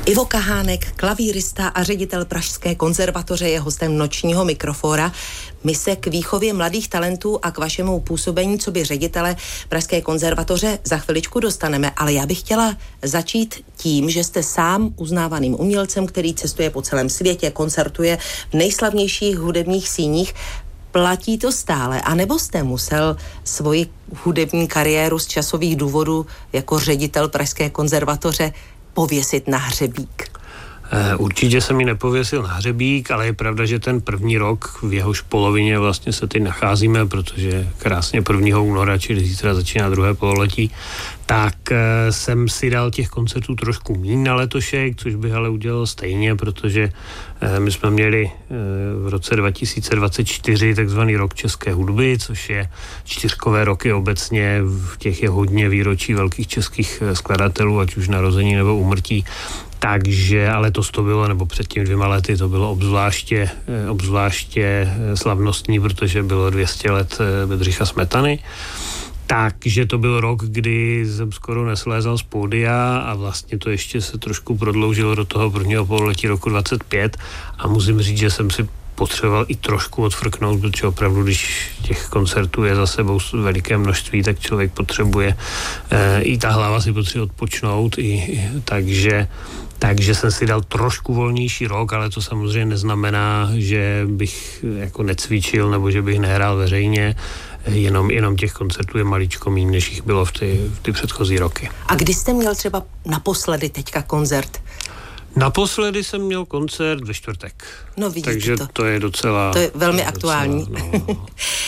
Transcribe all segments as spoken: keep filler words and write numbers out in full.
Ivo Kahánek, klavírista a ředitel Pražské konzervatoře, je hostem nočního Mikrofóra. My se k výchově mladých talentů a k vašemu působení coby ředitele Pražské konzervatoře za chviličku dostaneme, ale já bych chtěla začít tím, že jste sám uznávaným umělcem, který cestuje po celém světě, koncertuje v nejslavnějších hudebních síních. Platí to stále, anebo jste musel svoji hudební kariéru z časových důvodů jako ředitel Pražské konzervatoře pověsit na hřebík? Určitě jsem ji nepověsil na hřebík, ale je pravda, že ten první rok, v jehož polovině vlastně se teď nacházíme, protože krásně prvního února, čili zítra začíná druhé pololetí, tak jsem si dal těch koncertů trošku míň na letošek, což bych ale udělal stejně, protože my jsme měli v roce dva tisíce dvacet čtyři takzvaný rok české hudby, což je čtyřkové roky obecně, v těch je hodně výročí velkých českých skladatelů, ať už narození nebo úmrtí. Takže, ale to to bylo, nebo před těmi dvěma lety to bylo obzvláště, obzvláště slavnostní, protože bylo dvě stě let Bedřicha Smetany. Takže to byl rok, kdy jsem skoro neslézal z pódia a vlastně to ještě se trošku prodloužilo do toho prvního pololetí roku dvacet pět a musím říct, že jsem si potřeboval i trošku odfrknout, protože opravdu, když těch koncertů je za sebou veliké množství, tak člověk potřebuje, e, i ta hlava si potřebuje odpočnout, i, i, takže, takže jsem si dal trošku volnější rok, ale to samozřejmě neznamená, že bych jako necvičil nebo že bych nehrál veřejně, jenom, jenom těch koncertů je maličko méně, než jich bylo v ty, v ty předchozí roky. A kdy jste měl třeba naposledy teďka koncert? Naposledy jsem měl koncert ve čtvrtek. No vidíte takže to. to je docela... To je velmi to je aktuální. Docela, no.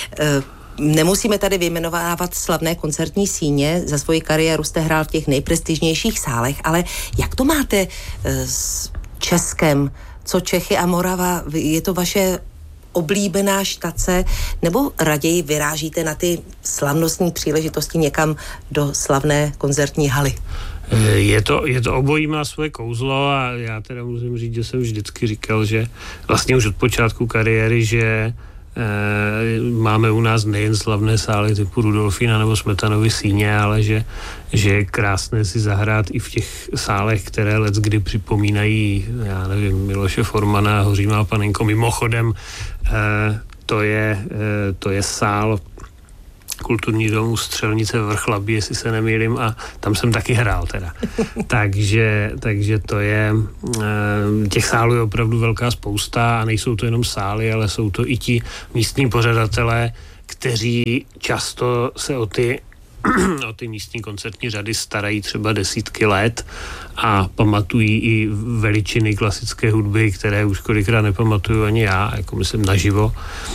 Nemusíme tady vyjmenovávat slavné koncertní síně, za svoji kariéru jste hrál v těch nejprestižnějších sálech, ale jak to máte s Českem? Co Čechy a Morava? Je to vaše oblíbená štace, nebo raději vyrážíte na ty slavnostní příležitosti někam do slavné koncertní haly? Je to, je to obojí má svoje kouzlo a já teda musím říct, že jsem vždycky říkal, že vlastně už od počátku kariéry, že e, máme u nás nejen slavné sály typu Rudolfína nebo Smetanovy síně, ale že, že je krásné si zahrát i v těch sálech, které leckdy připomínají, já nevím, Miloše Formana, Hoří má panenko. Mimochodem, e, to, je, e, to je sál Kulturní domu Střelnice Vrchlabí, jestli se nemýlím, a tam jsem taky hrál teda. takže, takže to je, těch sálů je opravdu velká spousta a nejsou to jenom sály, ale jsou to i ti místní pořadatelé, kteří často se o ty o ty místní koncertní řady starají třeba desítky let a pamatují i veličiny klasické hudby, které už kolikrát nepamatuju ani já, jako myslím naživo.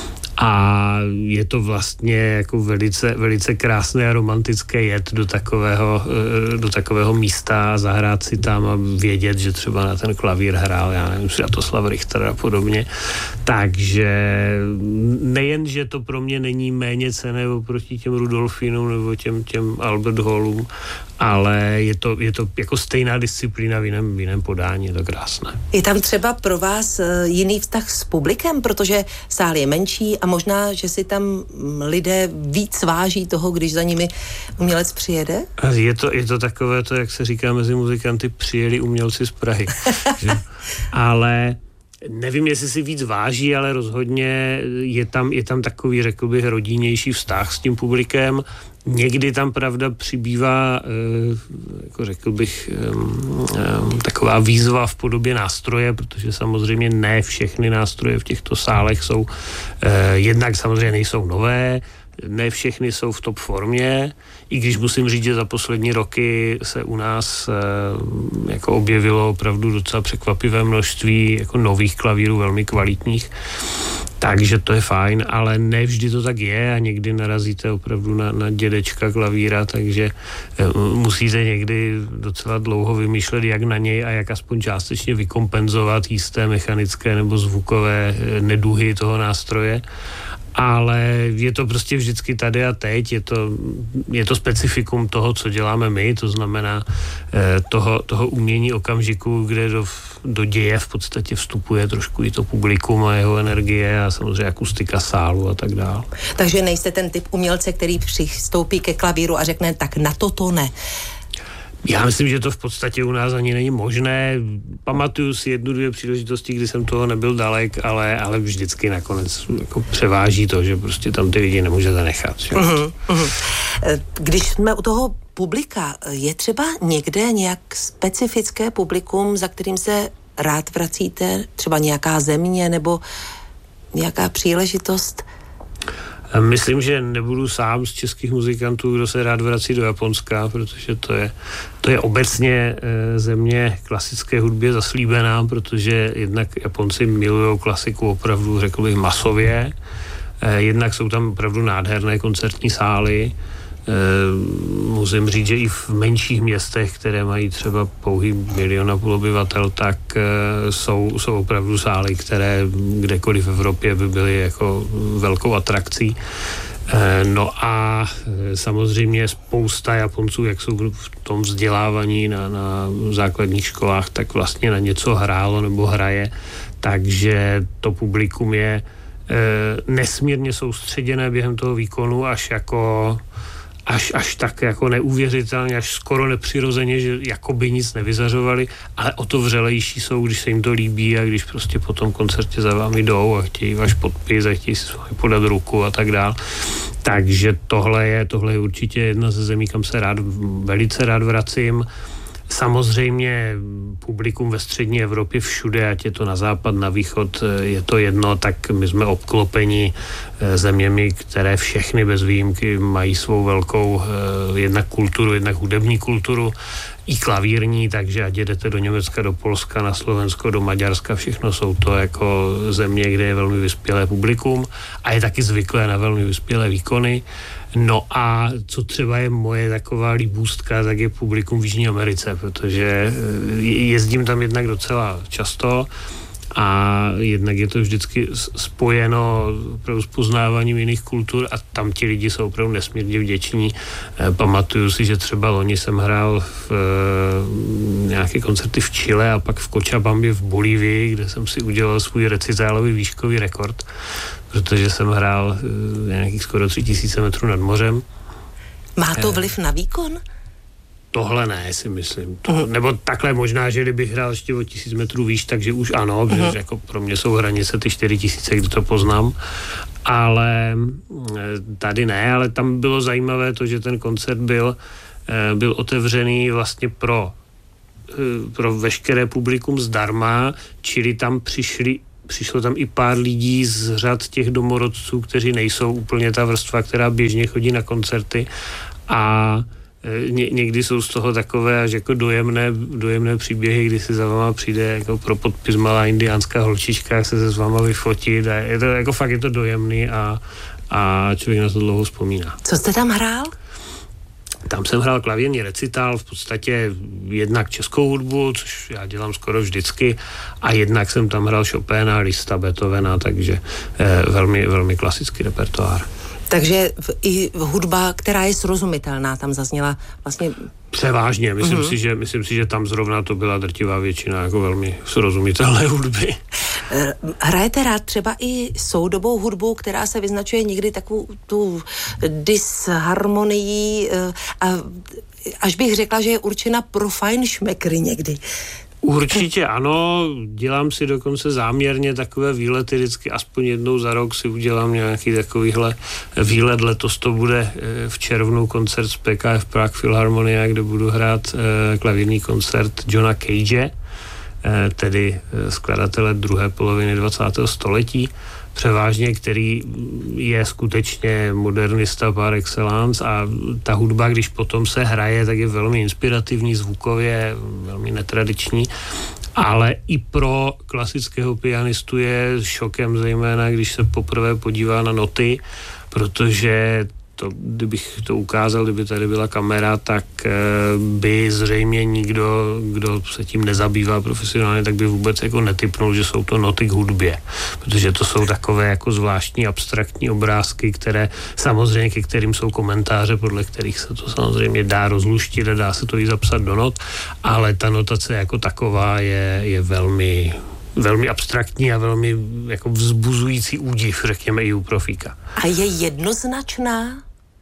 A je to vlastně jako velice, velice krásné a romantické jet do takového, do takového místa a zahrát si tam a vědět, že třeba na ten klavír hrál, já nevím, Sviatoslav Richter a podobně. Takže nejen, že to pro mě není méně cenné oproti těm Rudolfínům nebo těm, těm Albert Hallům, ale je to, je to jako stejná disciplína v jiném, v jiném podání, je to krásné. Je tam třeba pro vás jiný vztah s publikem, protože sál je menší a možná, že si tam lidé víc váží toho, když za nimi umělec přijede? Je to, je to takové to, jak se říká mezi muzikanty, přijeli umělci z Prahy. že? Ale nevím, jestli si víc váží, ale rozhodně je tam, je tam takový, řekl bych, rodinnější vztah s tím publikem. Někdy tam, pravda, přibývá, jako řekl bych, taková výzva v podobě nástroje, protože samozřejmě ne všechny nástroje v těchto sálech jsou, jednak samozřejmě nejsou nové, ne všechny jsou v top formě, i když musím říct, že za poslední roky se u nás e, jako objevilo opravdu docela překvapivé množství jako nových klavírů, velmi kvalitních, takže to je fajn, ale ne vždy to tak je a někdy narazíte opravdu na, na dědečka klavíra, takže e, musíte někdy docela dlouho vymýšlet, jak na něj a jak aspoň částečně vykompenzovat jisté mechanické nebo zvukové neduhy toho nástroje. Ale je to prostě vždycky tady a teď, je to, je to specifikum toho, co děláme my, to znamená eh, toho, toho umění okamžiku, kde do, do děje v podstatě vstupuje trošku i to publikum a jeho energie a samozřejmě akustika sálu a tak dále. Takže nejste ten typ umělce, který přistoupí ke klavíru a řekne, tak na toto ne. Já myslím, že to v podstatě u nás ani není možné. Pamatuju si jednu, dvě příležitosti, kdy jsem toho nebyl dalek, ale, ale vždycky nakonec jako převáží to, že prostě tam ty lidi nemůžete nechat. Uhum, uhum. Když jsme u toho publika, je třeba někde nějak specifické publikum, za kterým se rád vracíte? Třeba nějaká země nebo nějaká příležitost? Myslím, že nebudu sám z českých muzikantů, kdo se rád vrací do Japonska, protože to je, to je obecně země klasické hudbě zaslíbená, protože jednak Japonci milujou klasiku opravdu, řekl bych, masově. Jednak jsou tam opravdu nádherné koncertní sály. Musím říct, že i v menších městech, které mají třeba pouhý milion a půl obyvatel, tak jsou, jsou opravdu sály, které kdekoliv v Evropě by byly jako velkou atrakcí. No a samozřejmě spousta Japonců, jak jsou v tom vzdělávání na, na základních školách, tak vlastně na něco hrálo nebo hraje, takže to publikum je nesmírně soustředěné během toho výkonu až jako Až, až tak jako neuvěřitelně, až skoro nepřirozeně, že jako by nic nevyzařovali, ale o to vřelejší jsou, když se jim to líbí a když prostě po tom koncertě za vámi jdou a chtějí váš podpis a chtějí si s vámi podat ruku a tak dál. Takže tohle je, tohle je určitě jedna ze zemí, kam se rád, velice rád vracím. Samozřejmě publikum ve střední Evropě všude, ať je to na západ, na východ, je to jedno, tak my jsme obklopeni zeměmi, které všechny bez výjimky mají svou velkou jednak kulturu, jednak hudební kulturu, i klavírní, takže ať jedete do Německa, do Polska, na Slovensko, do Maďarska, všechno jsou to jako země, kde je velmi vyspělé publikum a je taky zvyklé na velmi vyspělé výkony. No a co třeba je moje taková líbůstka, tak je publikum v Jižní Americe, protože jezdím tam jednak docela často a jednak je to vždycky spojeno s poznáváním jiných kultur a tam ti lidi jsou opravdu nesmírně vděční. Pamatuju si, že třeba loni jsem hrál v nějaké koncerty v Chile a pak v Cochabambě v Bolívii, kde jsem si udělal svůj recitálový výškový rekord, protože jsem hrál nějakých skoro tři tisíce metrů nad mořem. Má to vliv na výkon? Tohle ne, si myslím. To, uh-huh. Nebo takhle možná, že kdybych hrál ještě o tisíc metrů výš, takže už ano, uh-huh. protože jako pro mě jsou hranice ty čtyři tisíce, kdy to poznám. Ale tady ne, ale tam bylo zajímavé to, že ten koncert byl, byl otevřený vlastně pro, pro veškeré publikum zdarma, čili tam přišli Přišlo tam i pár lidí z řad těch domorodců, kteří nejsou úplně ta vrstva, která běžně chodí na koncerty a ně, někdy jsou z toho takové až jako dojemné, dojemné příběhy, kdy si za váma přijde jako pro podpis malá indiánská holčička, se se s váma vyfotit a je to jako fakt je to dojemný a, a člověk na to dlouho vzpomíná. Co jste tam hrál? Tam jsem hrál klavírní recitál, v podstatě jednak českou hudbu, což já dělám skoro vždycky, a jednak jsem tam hrál Chopina, Liszta, Beethovena, takže eh, velmi, velmi klasický repertoár. Takže v, i hudba, která je srozumitelná, tam zazněla vlastně... Převážně, myslím, uh-huh. si, že, myslím si, že tam zrovna to byla drtivá většina jako velmi srozumitelné hudby. Hrajete rád třeba i soudobou hudbu, která se vyznačuje někdy takovou tu disharmonií a až bych řekla, že je určena pro fajnšmekry někdy. Určitě ano, dělám si dokonce záměrně takové výlety, vždycky aspoň jednou za rok si udělám nějaký takovýhle výlet, letos to bude v červnu koncert z P K F Prague Philharmonia, kde budu hrát klavírní koncert Johna Cage, tedy skladatele druhé poloviny dvacátého století, převážně, který je skutečně modernista par excellence a ta hudba, když potom se hraje, tak je velmi inspirativní, zvukově, velmi netradiční, ale i pro klasického pianistu je šokem zejména, když se poprvé podívá na noty, protože to, kdybych to ukázal, kdyby tady byla kamera, tak by zřejmě nikdo, kdo se tím nezabývá profesionálně, tak by vůbec jako netipnul, že jsou to noty k hudbě. Protože to jsou takové jako zvláštní abstraktní obrázky, které samozřejmě, ke kterým jsou komentáře, podle kterých se to samozřejmě dá rozluštit a dá se to i zapsat do not, ale ta notace jako taková je, je velmi velmi abstraktní a velmi jako vzbuzující údiv, řekněme, i u profíka. A je jednoznačná?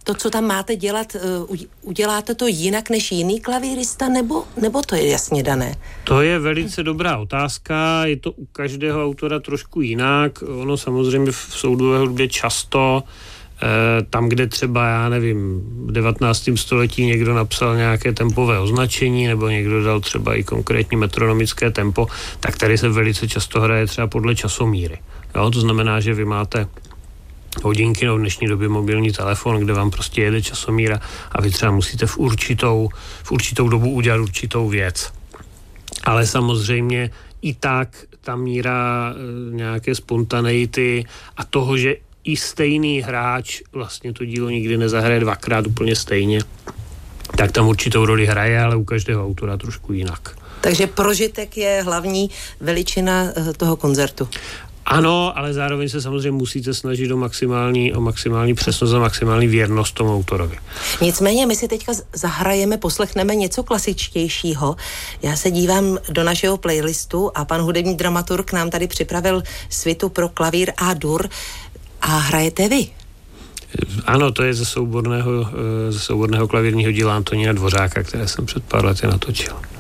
to, co tam máte dělat, uděláte to jinak než jiný klavírista, nebo, nebo to je jasně dané? To je velice dobrá otázka, je to u každého autora trošku jinak. Ono samozřejmě v soudové hudbě často tam, kde třeba, já nevím, v devatenáctém století někdo napsal nějaké tempové označení nebo někdo dal třeba i konkrétní metronomické tempo, tak tady se velice často hraje třeba podle časomíry. Jo, to znamená, že vy máte hodinky, no v dnešní době mobilní telefon, kde vám prostě jede časomíra a vy třeba musíte v určitou, v určitou dobu udělat určitou věc. Ale samozřejmě i tak ta míra e, nějaké spontaneity a toho, že i stejný hráč vlastně to dílo nikdy nezahraje dvakrát úplně stejně, tak tam určitou roli hraje, ale u každého autora trošku jinak. Takže prožitek je hlavní veličina toho koncertu. Ano, ale zároveň se samozřejmě musíte snažit o maximální, o maximální přesnost a maximální věrnost tomu autorovi. Nicméně my si teďka zahrajeme, poslechneme něco klasičtějšího. Já se dívám do našeho playlistu a pan hudební dramaturg nám tady připravil svitu pro klavír a dur. A hrajete vy? Ano, to je ze souborného, ze souborného klavírního díla Antonína Dvořáka, které jsem před pár lety natočil.